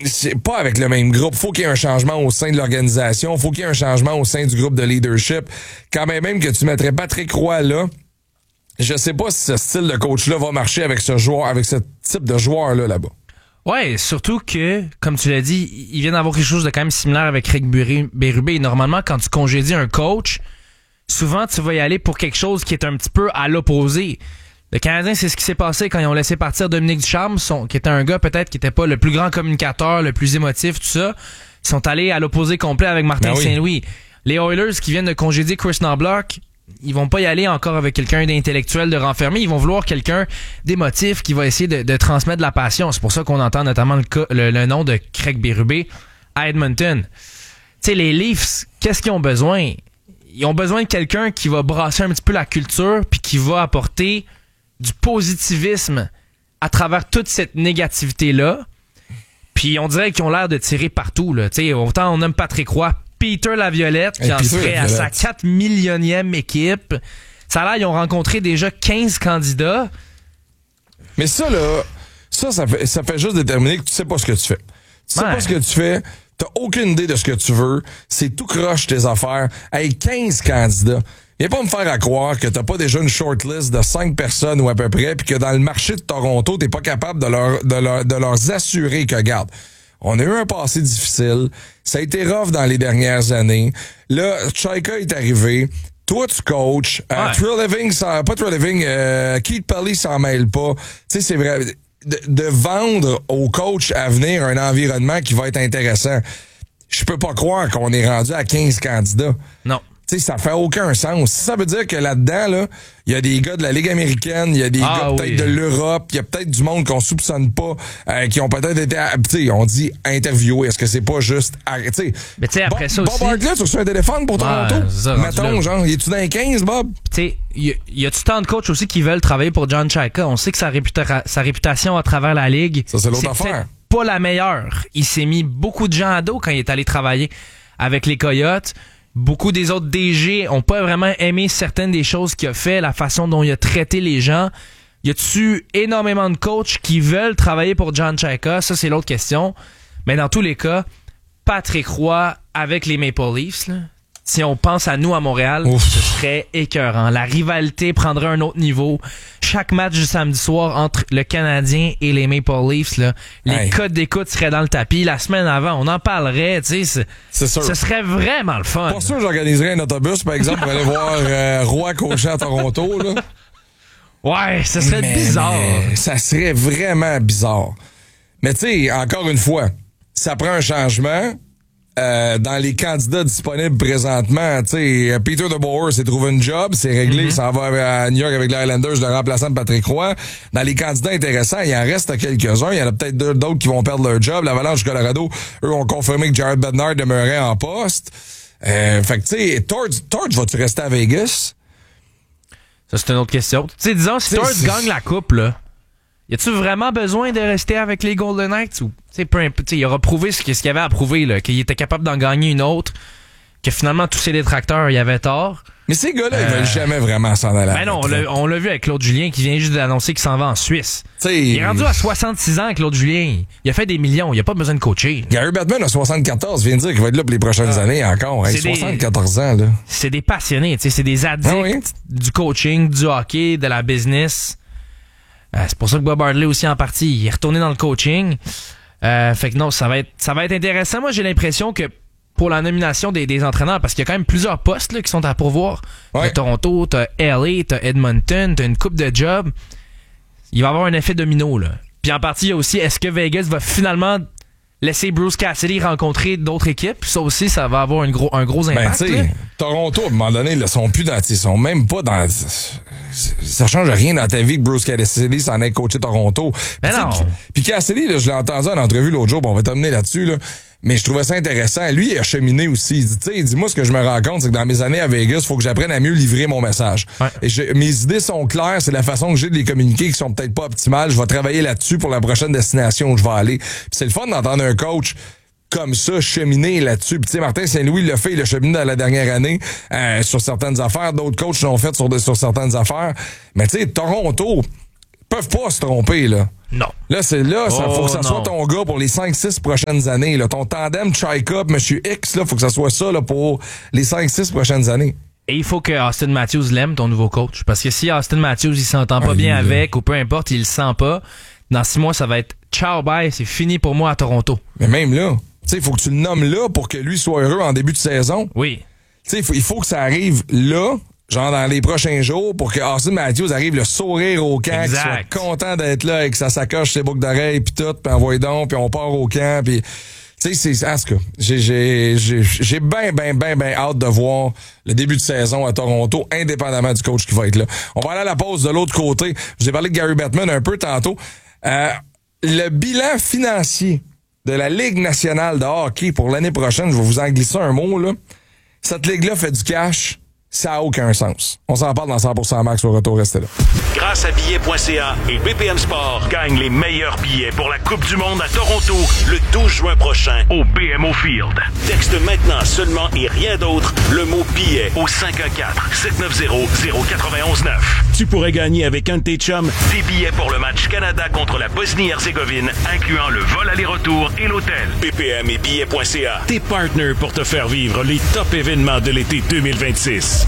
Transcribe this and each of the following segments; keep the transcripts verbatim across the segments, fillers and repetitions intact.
c'est pas avec le même groupe. Faut qu'il y ait un changement au sein de l'organisation. Faut qu'il y ait un changement au sein du groupe de leadership. Quand même, même que tu mettrais Patrick Roy là, je sais pas si ce style de coach-là va marcher avec ce joueur, avec ce type de joueur-là, là-bas. Ouais, surtout que, comme tu l'as dit, il vient d'avoir quelque chose de quand même similaire avec Rick Bérubé. Normalement, quand tu congédies un coach, souvent, tu vas y aller pour quelque chose qui est un petit peu à l'opposé. Le Canadien, c'est ce qui s'est passé quand ils ont laissé partir Dominique Ducharme, son, qui était un gars peut-être qui était pas le plus grand communicateur, le plus émotif, tout ça. Ils sont allés à l'opposé complet avec Martin ben oui. Saint-Louis. Les Oilers qui viennent de congédier Chris Knoblauch, ils vont pas y aller encore avec quelqu'un d'intellectuel, de renfermé. Ils vont vouloir quelqu'un d'émotif qui va essayer de, de transmettre de la passion. C'est pour ça qu'on entend notamment le, cas, le, le nom de Craig Berube à Edmonton. Tu sais, les Leafs, qu'est-ce qu'ils ont besoin? Ils ont besoin de quelqu'un qui va brasser un petit peu la culture puis qui va apporter du positivisme à travers toute cette négativité-là. Puis on dirait qu'ils ont l'air de tirer partout, là. Tu sais, autant on aime Patrick Roy, Peter Laviolette, qui hey, en Peter serait Laviolette. À sa quatre millionième équipe. Ça a l'air, ils ont rencontré déjà quinze candidats. Mais ça, là, ça, ça fait, ça fait juste déterminer que tu sais pas ce que tu fais. Tu sais ouais. pas ce que tu fais, t'as aucune idée de ce que tu veux, c'est tout croche tes affaires. Hey, quinze candidats. Viens pas me faire à croire que t'as pas déjà une shortlist de cinq personnes ou à peu près, puis que dans le marché de Toronto, t'es pas capable de leur, de leur, de leur assurer que, regarde, on a eu un passé difficile. Ça a été rough dans les dernières années. Là, Chaika est arrivé. Toi, tu coaches. Ouais. Euh, Treliving, pas Treliving, euh, Keith Pelly s'en mêle pas. Tu sais, c'est vrai. De, de vendre au coach à venir un environnement qui va être intéressant. Je peux pas croire qu'on est rendu à quinze candidats. Non. Tu sais, ça fait aucun sens. Ça veut dire que là-dedans, là, il y a des gars de la Ligue américaine, il y a des ah, gars peut-être oui. de l'Europe, il y a peut-être du monde qu'on soupçonne pas, euh, qui ont peut-être été, tu sais, on dit interviewés. Est-ce que c'est pas juste, tu sais. Mais tu sais, après Bob, ça aussi. Bob Hartley, tu reçus un téléphone pour Toronto? Ouais, ça, mettons, genre, il est-tu dans les quinze, Bob? Tu sais, il y, y a-tu tant de coachs aussi qui veulent travailler pour John Chaika? On sait que sa, réputa- sa réputation à travers la Ligue. Ça, c'est l'autre c'est affaire. Pas la meilleure. Il s'est mis beaucoup de gens à dos quand il est allé travailler avec les Coyotes. Beaucoup des autres D G ont pas vraiment aimé certaines des choses qu'il a fait, la façon dont il a traité les gens. Y a-tu énormément de coachs qui veulent travailler pour John Chaika? Ça, c'est l'autre question. Mais dans tous les cas, Patrick Roy avec les Maple Leafs, là, si on pense à nous à Montréal, Ouf. ce serait écœurant. La rivalité prendrait un autre niveau. Chaque match du samedi soir entre le Canadien et les Maple Leafs, là, les hey. codes d'écoute seraient dans le tapis. La semaine avant, on en parlerait. Tu sais, c'est sûr. Ce serait vraiment le fun. Pas sûr que j'organiserais un autobus, par exemple, pour aller voir euh, Roy coacher à Toronto. Là. Ouais, ça serait mais, bizarre. Mais, ça serait vraiment bizarre. Mais tu sais, encore une fois, ça prend un changement. Euh, dans les candidats disponibles présentement, tu sais, Peter DeBoer s'est trouvé une job, c'est réglé, mm-hmm. il s'en va à New York avec les Islanders, le remplaçant de Patrick Roy. Dans les candidats intéressants, il en reste quelques-uns. Il y en a peut-être d'autres qui vont perdre leur job. L'Avalanche du Colorado, eux, ont confirmé que Jared Bednar demeurait en poste. Euh, fait que, tu sais, Torch, Torch, vas-tu rester à Vegas? Ça, c'est une autre question. Tu sais, disons, si Torch gagne la coupe, là, y a-tu vraiment besoin de rester avec les Golden Knights ou peu imp- il aura prouvé ce qu'il avait à prouver, là, qu'il était capable d'en gagner une autre, que finalement tous ses détracteurs y avaient tort. Mais ces gars-là, euh... ils veulent jamais vraiment s'en aller. Ben non, on l'a, on l'a vu avec Claude Julien qui vient juste d'annoncer qu'il s'en va en Suisse. T'sais, il est rendu à soixante-six ans, Claude Julien. Il a fait des millions, il a pas besoin de coacher. Gary Bettman a soixante-quatorze, vient de dire qu'il va être là pour les prochaines ah. années encore. Hey, soixante-quatorze ans, là. C'est des passionnés, c'est des addicts ah oui? du coaching, du hockey, de la business. Euh, c'est pour ça que Bob Hartley aussi en partie, il est retourné dans le coaching. Euh, fait que non, ça va être ça va être intéressant. Moi, j'ai l'impression que pour la nomination des, des entraîneurs, parce qu'il y a quand même plusieurs postes là, qui sont à pourvoir. Ouais. T'as Toronto, t'as L A, t'as Edmonton, t'as une coupe de jobs. Il va y avoir un effet domino, là. Puis en partie, il y a aussi, est-ce que Vegas va finalement laisser Bruce Cassidy rencontrer d'autres équipes? Ça aussi, ça va avoir une gros, un gros impact. Ben, tu sais, Toronto, à un moment donné, ils sont plus dans, ils sont même pas dans, ça change rien dans ta vie que Bruce Cassidy s'en ait coaché Toronto. Mais non. Puis Cassidy, là, je l'ai entendu en entrevue l'autre jour, bon, on va t'amener là-dessus, là. Mais je trouvais ça intéressant. Lui, il a cheminé aussi. Il dit, tu sais, dis-moi ce que je me rends compte, c'est que dans mes années à Vegas, il faut que j'apprenne à mieux livrer mon message. Ouais. Et je, mes idées sont claires, c'est la façon que j'ai de les communiquer qui sont peut-être pas optimales. Je vais travailler là-dessus pour la prochaine destination où je vais aller. Puis c'est le fun d'entendre un coach comme ça cheminer là-dessus. Puis tu sais, Martin Saint-Louis l'a fait, il a cheminé dans la dernière année euh, sur certaines affaires. D'autres coachs l'ont fait sur, sur certaines affaires. Mais tu sais, Toronto, peuvent pas se tromper, là. Non. Là, c'est là, ça Oh, faut que ça non. soit ton gars pour les cinq six prochaines années, là. Ton tandem Chaika, Monsieur X, là, faut que ça soit ça, là, pour les cinq six prochaines années. Et il faut que Austin Matthews l'aime, ton nouveau coach. Parce que si Austin Matthews, il s'entend pas Ah, bien lui, là. avec, ou peu importe, il le sent pas, dans six mois, ça va être ciao, bye, c'est fini pour moi à Toronto. Mais même là, tu sais, il faut que tu le nommes là pour que lui soit heureux en début de saison. Oui. Tu sais, il faut, il faut que ça arrive là, genre dans les prochains jours, pour que Austin Matthews arrive le sourire au camp, qu'il soit Exact. content d'être là avec sa sacoche, ses boucles d'oreilles, puis tout, puis envoie donc, puis on part au camp, puis... Tu sais, c'est... En tout cas, j'ai, j'ai, j'ai, j'ai ben, ben, ben, ben hâte de voir le début de saison à Toronto, indépendamment du coach qui va être là. On va aller à la pause de l'autre côté. Je vous ai parlé de Gary Bettman un peu tantôt. Euh, le bilan financier de la Ligue nationale de hockey pour l'année prochaine, je vais vous en glisser un mot, là. Cette ligue-là fait du cash, ça n'a aucun sens. On s'en parle dans cent pour cent Max au retour, restez là. Grâce à billets point c a et B P M Sport, gagne les meilleurs billets pour la Coupe du monde à Toronto le douze juin prochain au B M O Field. Texte maintenant seulement et rien d'autre le mot billet au cinq un quatre, sept neuf zéro, zéro quatre un neuf. Tu pourrais gagner avec un de tes chums des billets pour le match Canada contre la Bosnie-Herzégovine, incluant le vol aller-retour et l'hôtel. B P M et billets point c a, tes partenaires pour te faire vivre les top événements de l'été deux mille vingt-six.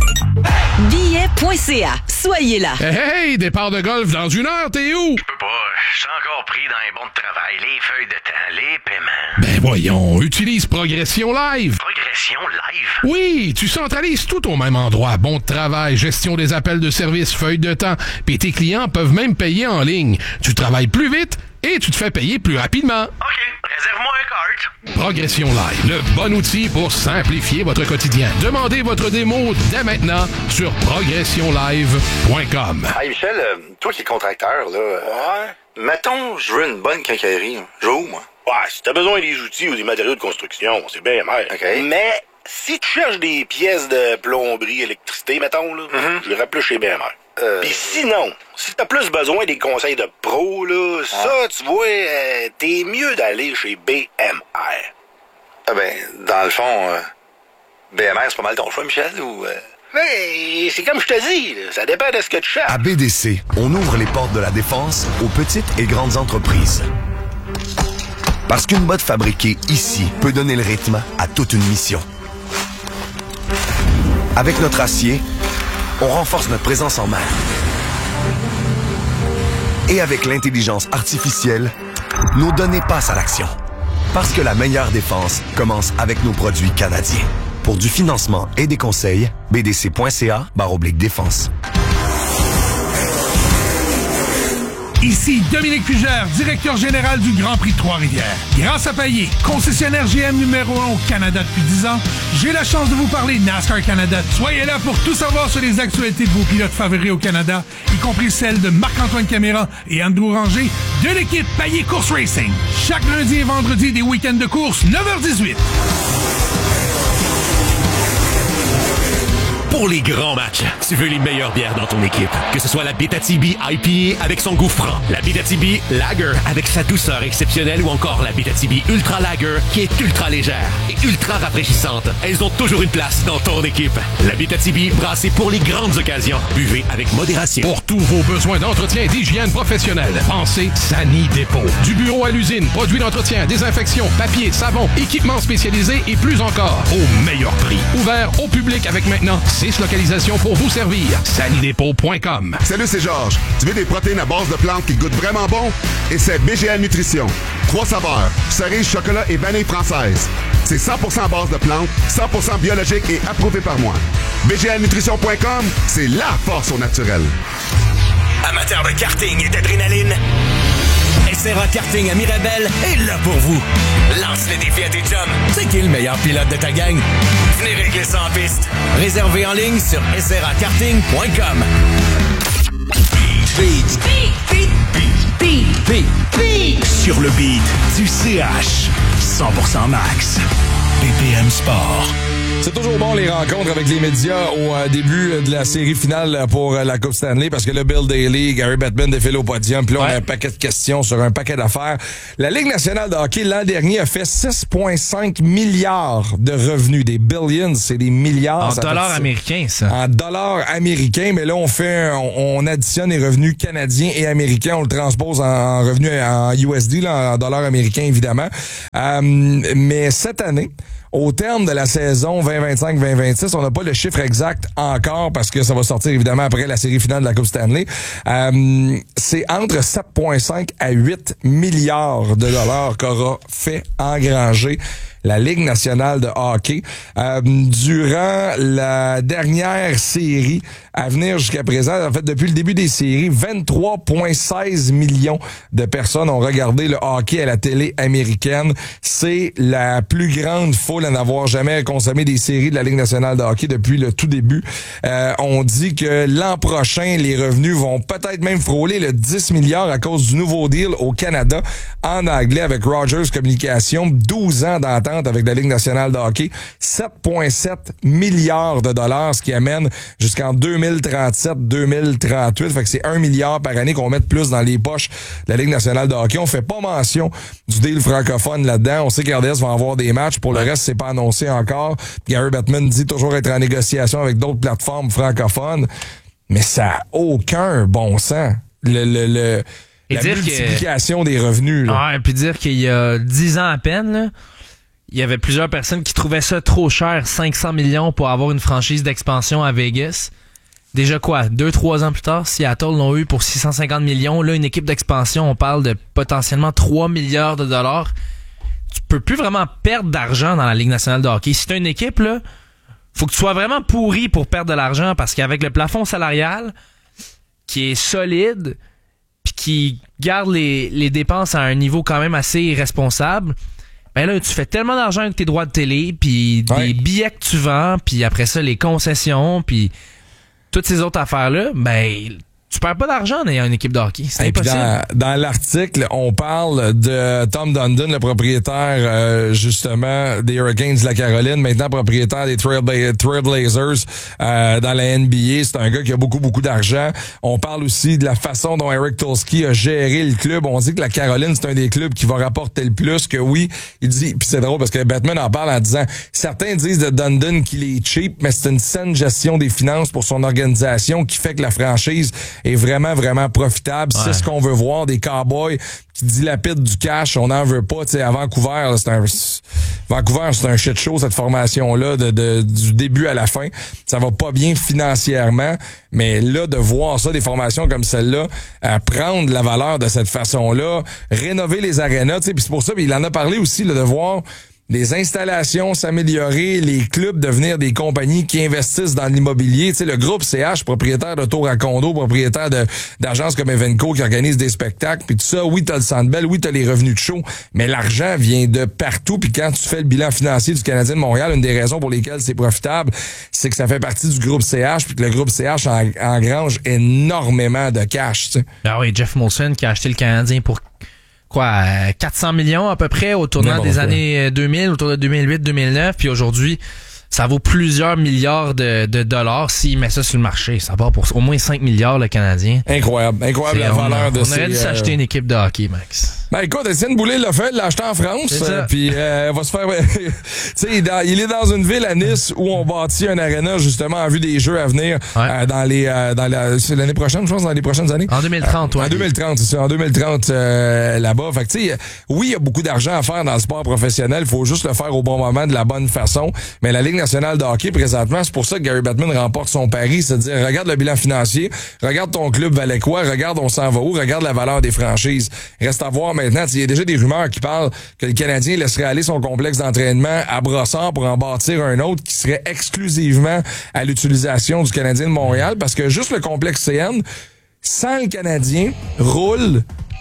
billets point c a. Soyez là. Hey, hey, départ de golf dans une heure, t'es où? Je peux pas, je suis encore pris dans les bons de travail, les feuilles de temps, les paiements. Ben voyons, utilise Progression Live. Progression live? Oui, tu centralises tout au même endroit. Bon de travail, gestion des appels de service, feuilles de temps. Puis tes clients peuvent même payer en ligne. Tu travailles plus vite et tu te fais payer plus rapidement. OK, réserve-moi un cart. Progression Live, le bon outil pour simplifier votre quotidien. Demandez votre démo dès maintenant sur progression live point com. Hey Michel, euh, toi qui es contracteur, là, euh, Ouais. mettons, je veux une bonne quincaillerie. Là. Je vais où, moi? Ouais, si t'as besoin des outils ou des matériaux de construction, c'est bien mer. OK. Mais si tu cherches des pièces de plomberie, électricité, mettons, là, Mhm. je irais plus chez B M R. Euh... Puis sinon, si t'as plus besoin des conseils de pro, là, ça, tu vois, euh, t'es mieux d'aller chez B M R. Ah ben, dans le fond, euh, B M R, c'est pas mal ton choix, Michel, ou... Euh... Hey, c'est comme je te dis, là, ça dépend de ce que tu cherches. À B D C, on ouvre les portes de la défense aux petites et grandes entreprises. Parce qu'une botte fabriquée ici peut donner le rythme à toute une mission. Avec notre acier, on renforce notre présence en mer. Et avec l'intelligence artificielle, nos données passent à l'action. Parce que la meilleure défense commence avec nos produits canadiens. Pour du financement et des conseils, b d c point c a barre oblique défense. Ici Dominique Fugère, directeur général du Grand Prix de Trois-Rivières. Grâce à Payet, concessionnaire G M numéro un au Canada depuis dix ans, j'ai la chance de vous parler NASCAR Canada. Soyez là pour tout savoir sur les actualités de vos pilotes favoris au Canada, y compris celles de Marc-Antoine Caméra et Andrew Ranger de l'équipe Payet Course Racing. Chaque lundi et vendredi des week-ends de course, neuf heures dix-huit. Pour les grands matchs, tu veux les meilleures bières dans ton équipe. Que ce soit la Abitibi I P A avec son goût franc, la Abitibi Lager avec sa douceur exceptionnelle ou encore la Abitibi Ultra Lager qui est ultra légère et ultra rafraîchissante. Elles ont toujours une place dans ton équipe. La Abitibi brassée pour les grandes occasions. Buvez avec modération. Pour tous vos besoins d'entretien et d'hygiène professionnelle, pensez Sani Dépôt. Du bureau à l'usine, produits d'entretien, désinfection, papier, savon, équipements spécialisés et plus encore. Au meilleur prix. Ouvert au public avec maintenant six localisations pour vous servir. sani dépôt point com. Salut, c'est Georges. Tu veux des protéines à base de plantes qui goûtent vraiment bon? Et c'est B G L Nutrition. Trois saveurs, cerise, chocolat et vanille française. C'est cent pour cent à base de plantes, cent pour cent biologique et approuvé par moi. b g l nutrition point com, c'est la force au naturel. Amateur de karting et d'adrénaline, S R A Karting à Mirabel est là pour vous. Lance le défi à tes chums. C'est qui le meilleur pilote de ta gang? Venez régler ça en piste. Réservé en ligne sur s r a karting point com. Beat. Beat. Beat. Beat. Beat. Sur le beat du C H. cent pour cent max. B P M Sport. C'est toujours bon les rencontres avec les médias au euh, début de la série finale pour euh, la Coupe Stanley parce que là, Bill Daly, Gary Bettman défile au podium, puis là, ouais. on a un paquet de questions sur un paquet d'affaires. La Ligue nationale de hockey, l'an dernier, a fait six virgule cinq milliards de revenus. Des billions, c'est des milliards. En dollars américains, ça. En dollars américains, mais là, on fait, on, on additionne les revenus canadiens et américains, on le transpose en, en revenus en U S D, là, en dollars américains, évidemment. Euh, mais cette année, au terme de la saison vingt vingt-cinq vingt vingt-six, on n'a pas le chiffre exact encore parce que ça va sortir évidemment après la série finale de la Coupe Stanley. Euh, c'est entre sept virgule cinq à huit milliards de dollars qu'aura fait engranger la Ligue nationale de hockey euh, durant la dernière série à venir jusqu'à présent. En fait, depuis le début des séries, vingt-trois virgule seize millions de personnes ont regardé le hockey à la télé américaine. C'est la plus grande foule à n'avoir jamais consommé des séries de la Ligue nationale de hockey depuis le tout début. Euh, on dit que l'an prochain, les revenus vont peut-être même frôler le dix milliards à cause du nouveau deal au Canada en anglais avec Rogers Communications. douze ans d'entente avec la Ligue nationale de hockey, sept virgule sept milliards de dollars, ce qui amène jusqu'en deux mille trente-sept deux mille trente-huit. Fait que c'est un milliard par année qu'on met de plus dans les poches de la Ligue nationale de hockey. On fait pas mention du deal francophone là-dedans. On sait qu'R D S va avoir des matchs. Pour le reste, c'est pas annoncé encore. Gary Bettman dit toujours être en négociation avec d'autres plateformes francophones. Mais ça n'a aucun bon sens. Le, le, le, et la dire multiplication que... des revenus. Là. Ah, et puis dire qu'il y a dix ans à peine, là, il y avait plusieurs personnes qui trouvaient ça trop cher, cinq cents millions pour avoir une franchise d'expansion à Vegas. Déjà quoi, deux, trois ans plus tard, Seattle l'ont eu pour six cent cinquante millions. Là, une équipe d'expansion, on parle de potentiellement trois milliards de dollars. Tu peux plus vraiment perdre d'argent dans la Ligue nationale de hockey. Si t'as une équipe, là, faut que tu sois vraiment pourri pour perdre de l'argent parce qu'avec le plafond salarial qui est solide puis qui garde les, les dépenses à un niveau quand même assez responsable, ben là, tu fais tellement d'argent avec tes droits de télé, puis des ouais. billets que tu vends, puis après ça, les concessions, puis toutes ces autres affaires-là, ben tu perds pas d'argent en ayant une équipe de hockey. C'est Et impossible. Dans, dans l'article, on parle de Tom Dundon, le propriétaire euh, justement des Hurricanes de la Caroline, maintenant propriétaire des Trailbla- Trailblazers euh, dans la N B A. C'est un gars qui a beaucoup, beaucoup d'argent. On parle aussi de la façon dont Eric Tulsky a géré le club. On dit que la Caroline, c'est un des clubs qui va rapporter le plus, que oui, il dit, puis c'est drôle parce que Batman en parle en disant, certains disent de Dundon qu'il est cheap, mais c'est une saine gestion des finances pour son organisation qui fait que la franchise est vraiment, vraiment profitable. Ouais. C'est ce qu'on veut voir, des Cowboys qui dilapident du cash. On n'en veut pas. Tu sais, à Vancouver, là, c'est un Vancouver, c'est un shit show, cette formation-là, de, de, du début à la fin. Ça va pas bien financièrement, mais là, de voir ça, des formations comme celle-là, à prendre la valeur de cette façon-là, rénover les arénas, tu sais, puis c'est pour ça, puis il en a parlé aussi, là, de voir les installations s'améliorer, les clubs devenir des compagnies qui investissent dans l'immobilier. Tu sais, le groupe C H, propriétaire de tours à condo, propriétaire de, d'agences comme Evenco qui organisent des spectacles, puis tout ça, oui, t'as le Centre Bell, oui, t'as les revenus de show, mais l'argent vient de partout, puis quand tu fais le bilan financier du Canadien de Montréal, une des raisons pour lesquelles c'est profitable, c'est que ça fait partie du groupe C H, puis que le groupe C H en, engrange énormément de cash, tu sais. Ah oui, Jeff Molson qui a acheté le Canadien pour quoi, quatre cents millions à peu près au tournant non, des non, années deux mille, autour de deux mille huit deux mille neuf, puis aujourd'hui, ça vaut plusieurs milliards de, de dollars s'il met ça sur le marché. Ça va pour au moins cinq milliards, le Canadien. Incroyable, incroyable la valeur on, de on ces... On aurait dû s'acheter euh... une équipe de hockey, Max. Ben écoute, Étienne Boulay l'a fait, l'a acheté en France, euh, puis euh, va se faire... tu sais, il, il est dans une ville à Nice où on bâtit un aréna justement en vue des Jeux à venir ouais. euh, dans les euh, dans la, c'est l'année prochaine, je pense, dans les prochaines années. En deux mille trente, euh, ouais. En deux mille trente, c'est ça, en deux mille trente euh, là-bas. Fait que tu sais, oui, il y a beaucoup d'argent à faire dans le sport professionnel, il faut juste le faire au bon moment, de la bonne façon. Mais la Ligue nationale de hockey, présentement, c'est pour ça que Gary Bettman remporte son pari, c'est-à-dire, regarde le bilan financier, regarde ton club valait quoi, regarde on s'en va où, regarde la valeur des franchises. Reste à voir maintenant, il y a déjà des rumeurs qui parlent que le Canadien laisserait aller son complexe d'entraînement à Brossard pour en bâtir un autre qui serait exclusivement à l'utilisation du Canadien de Montréal, parce que juste le complexe C N, sans le Canadien, roule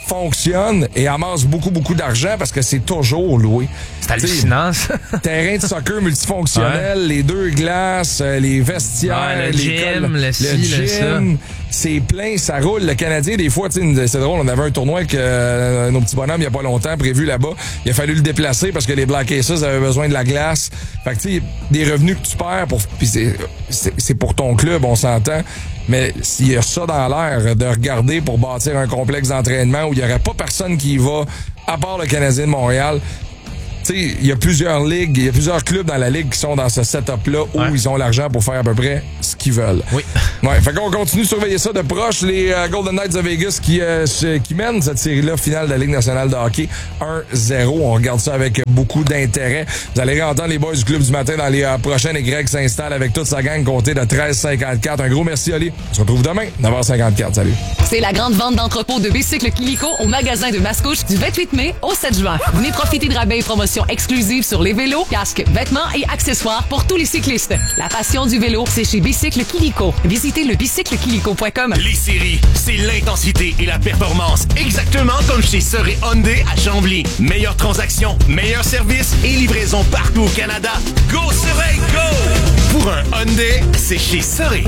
fonctionne et amasse beaucoup, beaucoup d'argent parce que c'est toujours loué. C'est hallucinant, ça. Terrain de soccer multifonctionnel, ouais. les deux glaces, les vestiaires, ouais, le les gym, cols, le, ci, le gym. C'est plein, ça roule. Le Canadien, des fois, c'est drôle, on avait un tournoi avec euh, nos petits bonhommes il y a pas longtemps, prévu là-bas. Il a fallu le déplacer parce que les Black Aces avaient besoin de la glace. Fait que tu sais, des revenus que tu perds, pour, pis c'est, c'est, c'est pour ton club, on s'entend. Mais s'il y a ça dans l'air, de regarder pour bâtir un complexe d'entraînement où il n'y aurait pas personne qui y va, à part le Canadien de Montréal, tu sais, il y a plusieurs ligues, il y a plusieurs clubs dans la ligue qui sont dans ce setup-là où ouais. ils ont l'argent pour faire à peu près ce qu'ils veulent. Oui. Ouais, fait qu'on continue de surveiller ça de proche. Les euh, Golden Knights de Vegas qui, euh, qui mènent cette série-là, finale de la Ligue nationale de hockey, un zéro. On regarde ça avec beaucoup d'intérêt. Vous allez entendre les boys du Club du matin dans les euh, prochaines et Greg s'installe avec toute sa gang comptée de treize cinquante-quatre. Un gros merci, Ali. On se retrouve demain, neuf heures cinquante-quatre. Salut. C'est la grande vente d'entrepôt de bicycles Kilico au magasin de Mascouche du vingt-huit mai au sept juin. Venez profiter de rabais et promotions exclusives sur les vélos, casques, vêtements et accessoires pour tous les cyclistes. La passion du vélo, c'est chez Bicycle Kilico. Visitez le bicycle kilico point com. Les séries, c'est l'intensité et la performance. Exactement comme chez Soré Hyundai à Chambly. Meilleure transaction, meilleur service et livraison partout au Canada. Go Soré, go! Pour un Hyundai, c'est chez Soré.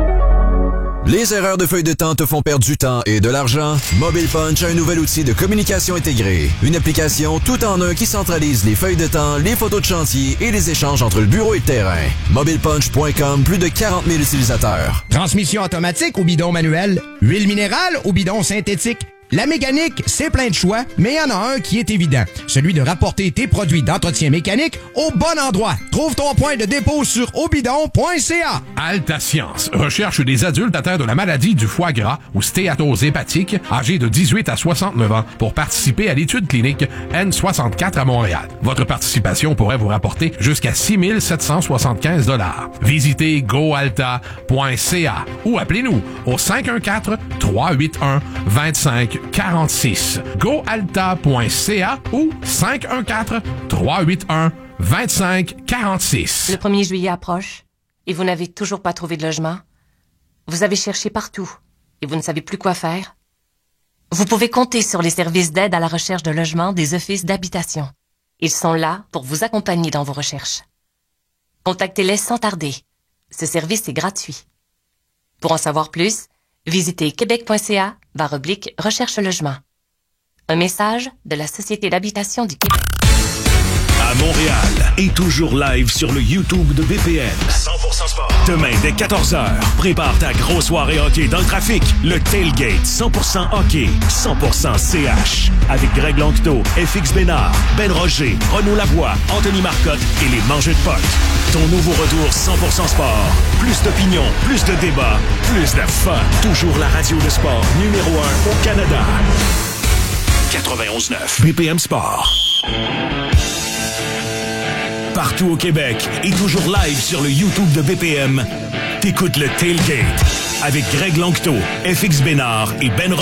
Les erreurs de feuille de temps te font perdre du temps et de l'argent? Mobile Punch a un nouvel outil de communication intégrée. Une application tout en un qui centralise les feuilles de temps, les photos de chantier et les échanges entre le bureau et le terrain. mobile punch point com, plus de quarante mille utilisateurs. Transmission automatique ou bidon manuel? Huile minérale ou bidon synthétique? La mécanique, c'est plein de choix, mais il y en a un qui est évident. Celui de rapporter tes produits d'entretien mécanique au bon endroit. Trouve ton point de dépôt sur obidon point c a. Alta Science recherche des adultes atteints de la maladie du foie gras ou stéatose hépatique, âgés de dix-huit à soixante-neuf ans, pour participer à l'étude clinique N soixante-quatre à Montréal. Votre participation pourrait vous rapporter jusqu'à six mille sept cent soixante-quinze dollars. Visitez go alta point c a ou appelez-nous au cinq un quatre, trois huit un, deux cinq quarante-six. go alta point c a ou cinq un quatre, trois huit un, deux cinq quarante-six. Le premier juillet approche et vous n'avez toujours pas trouvé de logement. Vous avez cherché partout et vous ne savez plus quoi faire. Vous pouvez compter sur les services d'aide à la recherche de logement des offices d'habitation. Ils sont là pour vous accompagner dans vos recherches. Contactez-les sans tarder. Ce service est gratuit. Pour en savoir plus, visitez québec point c a barre oblique recherche logement. Un message de la Société d'habitation du Québec. À Montréal et toujours live sur le YouTube de B P M. cent pour cent sport. Demain dès quatorze heures, prépare ta grosse soirée hockey dans le trafic. Le Tailgate cent pour cent hockey, cent pour cent C H. Avec Greg Lanctot, F X Bénard, Ben Roger, Renaud Lavoie, Anthony Marcotte et les Mangeux de Poc. Ton nouveau retour cent pour cent sport. Plus d'opinion, plus de débats, plus de fun. Toujours la radio de sport numéro un au Canada. quatre-vingt-onze neuf B P M Sport. Partout au Québec et toujours live sur le YouTube de B P M, t'écoutes le Tailgate avec Greg Lanctot, F X Bénard et Ben